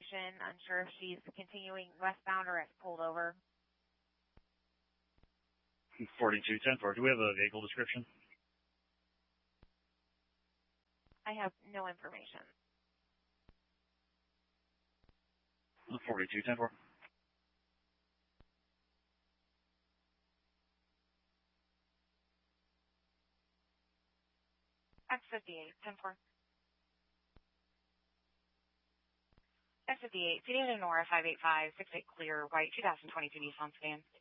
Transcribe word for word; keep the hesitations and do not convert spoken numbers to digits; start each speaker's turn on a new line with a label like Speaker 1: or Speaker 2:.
Speaker 1: location. Unsure if she's continuing westbound or has pulled over.
Speaker 2: forty-two ten four. Do we have a vehicle description?
Speaker 1: I have no information.
Speaker 2: forty-two ten four.
Speaker 1: X fifty-eight ten four. X fifty-eight, City of Nora five eight five, six eight clear, white, two thousand twenty-two Nissan sedan.